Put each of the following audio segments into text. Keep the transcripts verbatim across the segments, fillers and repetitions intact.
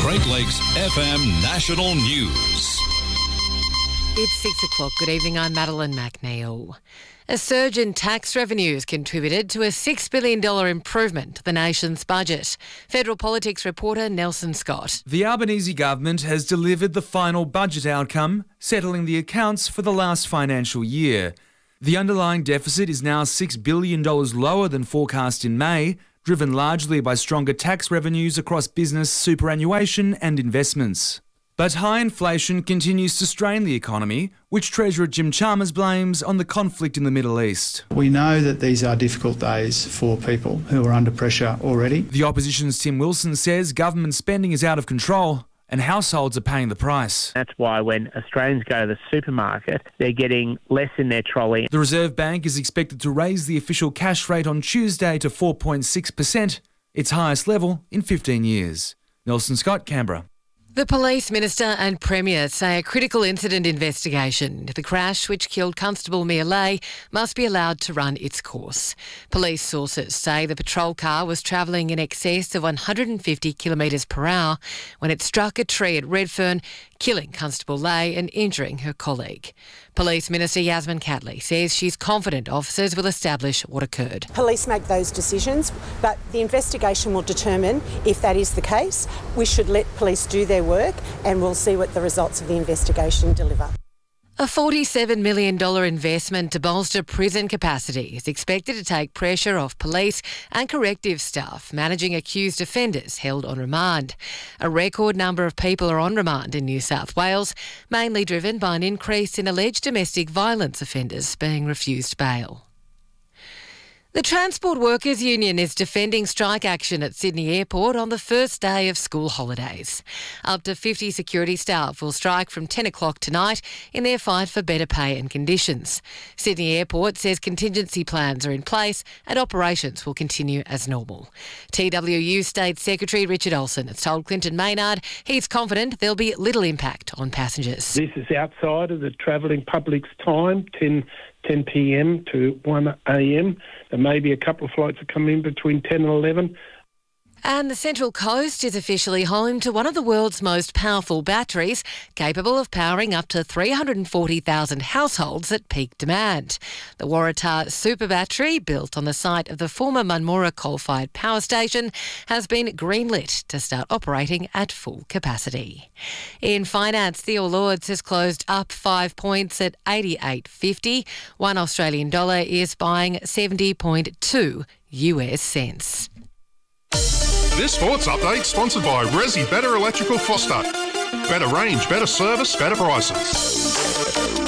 Great Lakes F M National News. It's six o'clock. Good evening, I'm Madeline McNeil. A surge in tax revenues contributed to a six billion dollars improvement to the nation's budget. Federal politics reporter Nelson Scott. The Albanese government has delivered the final budget outcome, settling the accounts for the last financial year. The underlying deficit is now six billion dollars lower than forecast in May, driven largely by stronger tax revenues across business, superannuation and investments. But high inflation continues to strain the economy, which Treasurer Jim Chalmers blames on the conflict in the Middle East. We know that these are difficult days for people who are under pressure already. The opposition's Tim Wilson says government spending is out of control and households are paying the price. That's why when Australians go to the supermarket, they're getting less in their trolley. The Reserve Bank is expected to raise the official cash rate on Tuesday to four point six percent, its highest level in fifteen years. Nelson Scott, Canberra. The Police Minister and Premier say a critical incident investigation into the crash which killed Constable Mia Lay must be allowed to run its course. Police sources say the patrol car was travelling in excess of one hundred fifty kilometres per hour when it struck a tree at Redfern, killing Constable Lay and injuring her colleague. Police Minister Yasmin Catley says she's confident officers will establish what occurred. Police make those decisions, but the investigation will determine if that is the case. We should let police do their work and we'll see what the results of the investigation deliver. A forty-seven million dollars investment to bolster prison capacity is expected to take pressure off police and corrective staff managing accused offenders held on remand. A record number of people are on remand in New South Wales, mainly driven by an increase in alleged domestic violence offenders being refused bail. The Transport Workers Union is defending strike action at Sydney Airport on the first day of school holidays. Up to fifty security staff will strike from ten o'clock tonight in their fight for better pay and conditions. Sydney Airport says contingency plans are in place and operations will continue as normal. T W U State Secretary Richard Olsen has told Clinton Maynard he's confident there'll be little impact on passengers. This is outside of the travelling public's time, ten p m to one a m. There may be a couple of flights that come in between ten and eleven. And the Central Coast is officially home to one of the world's most powerful batteries, capable of powering up to three hundred forty thousand households at peak demand. The Waratah Super Battery, built on the site of the former Munmorah coal-fired power station, has been greenlit to start operating at full capacity. In finance, the All Ords has closed up five points at eighty-eight fifty. One Australian dollar is buying seventy point two U S cents. This sports update sponsored by Resi Better Electrical Foster. Better range, better service, better prices.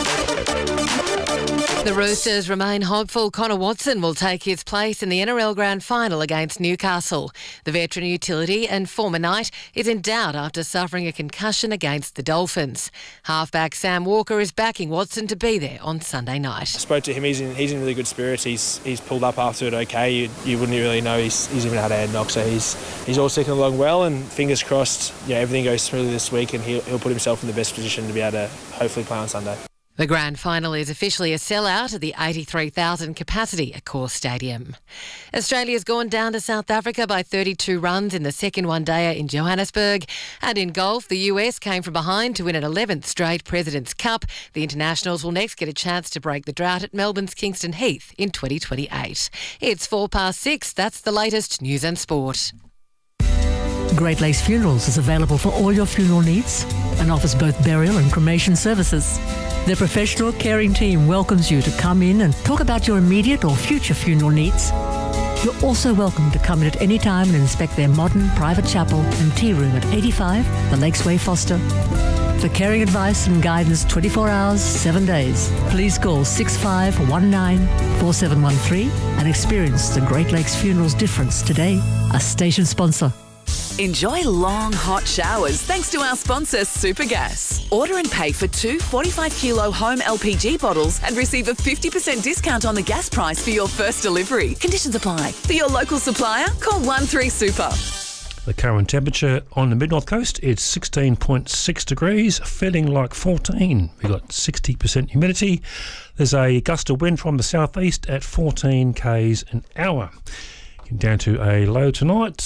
The Roosters remain hopeful Connor Watson will take his place in the N R L Grand Final against Newcastle. The veteran utility and former Knight is in doubt after suffering a concussion against the Dolphins. Halfback Sam Walker is backing Watson to be there on Sunday night. I spoke to him, he's in, he's in really good spirits. He's he's pulled up after it okay. You, you wouldn't really know he's, he's even had a head knock, so he's he's all ticking along well, and fingers crossed, you know, everything goes smoothly this week and he'll, he'll put himself in the best position to be able to hopefully play on Sunday. The Grand Final is officially a sellout at the eighty-three thousand capacity Accor Stadium. Australia's gone down to South Africa by thirty-two runs in the second one-dayer in Johannesburg. And in golf, the U S came from behind to win an eleventh straight President's Cup. The Internationals will next get a chance to break the drought at Melbourne's Kingston Heath in twenty twenty-eight. It's four past six. That's the latest news and sport. Great Lakes Funerals is available for all your funeral needs and offers both burial and cremation services. Their professional caring team welcomes you to come in and talk about your immediate or future funeral needs. You're also welcome to come in at any time and inspect their modern private chapel and tea room at eighty-five The Lakes Way, Foster. For caring advice and guidance twenty-four hours, seven days, please call six five one nine four seven one three and experience the Great Lakes Funerals difference today. A station sponsor. Enjoy long, hot showers thanks to our sponsor, Supergas. Order and pay for two forty-five kilo home L P G bottles and receive a fifty percent discount on the gas price for your first delivery. Conditions apply. For your local supplier, call one three super. The current temperature on the mid-north coast is sixteen point six degrees, feeling like fourteen. We've got sixty percent humidity. There's a gust of wind from the southeast at fourteen k's an hour. Down to a low tonight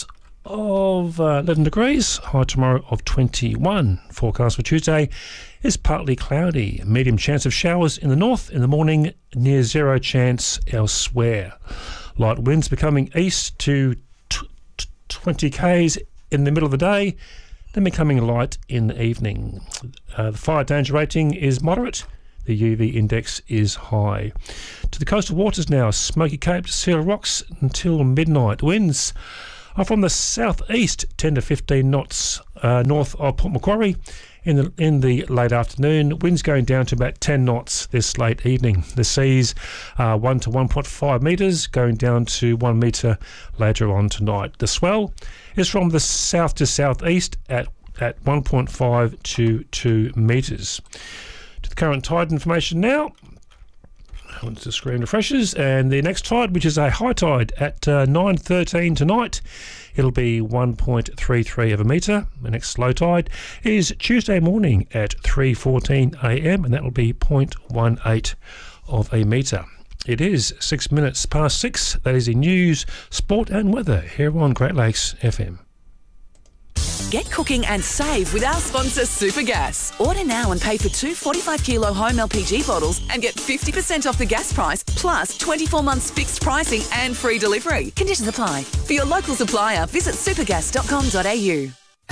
of uh, eleven degrees, high tomorrow of twenty-one. Forecast for Tuesday is partly cloudy, medium chance of showers in the north in the morning, near zero chance elsewhere. Light winds becoming east to t- t- twenty k's in the middle of the day, then becoming light in the evening. Uh, the fire danger rating is moderate. The U V index is high. To the coastal waters now, Smoky Cape to Seal Rocks until midnight. Winds are from the southeast, ten to fifteen knots uh, north of Port Macquarie. In the in the late afternoon, winds going down to about ten knots this late evening. The seas are one to one point five metres, going down to one metre later on tonight. The swell is from the south to southeast at, at one point five to two metres. To the current tide information now. Once the screen refreshes, and the next tide, which is a high tide at uh, nine thirteen tonight, it'll be one point three three of a metre. The next low tide is Tuesday morning at three fourteen a m, and that will be zero point one eight of a metre. It is six minutes past six. That is the news, sport and weather here on Great Lakes F M. Get cooking and save with our sponsor Supergas. Order now and pay for two forty-five kilo home L P G bottles and get fifty percent off the gas price, plus twenty-four months fixed pricing and free delivery. Conditions apply. For your local supplier, visit supergas dot com dot a u.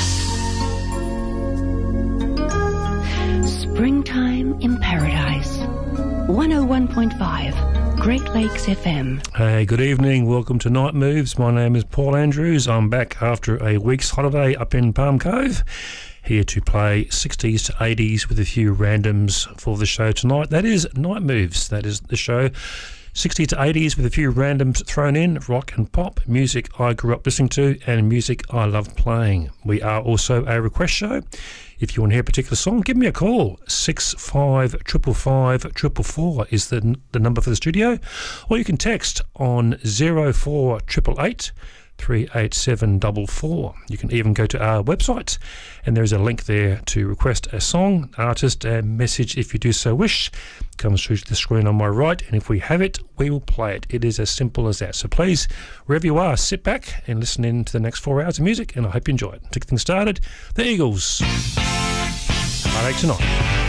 Springtime in Paradise. one oh one point five. Great Lakes F M. Hey, good evening. Welcome to Night Moves. My name is Paul Andrews. I'm back after a week's holiday up in Palm Cove, here to play sixties to eighties with a few randoms for the show tonight. That is Night Moves. That is the show. sixties to eighties with a few randoms thrown in, rock and pop, music I grew up listening to and music I love playing. We are also a request show. If you want to hear a particular song, give me a call. six five five five five four four is the the number for the studio. Or you can text on zero four eight eight eight three eight seven four four. You can even go to our website, and there's a link there to request a song, artist, and message if you do so wish. Comes through to the screen on my right, and if we have it, we will play it. It is as simple as that. So please, wherever you are, sit back and listen in to the next four hours of music, and I hope you enjoy it. To get things started, the Eagles. I like tonight.